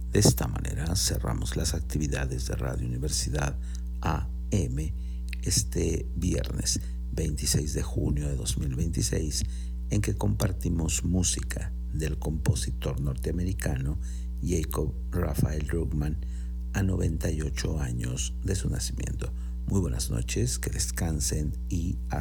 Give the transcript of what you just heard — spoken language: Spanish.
De esta manera cerramos las actividades de Radio Universidad AM este viernes 26 de junio de 2026, en que compartimos música del compositor norteamericano Jacob Raphael Ruckman a 98 años de su nacimiento. Muy buenas noches, que descansen y hasta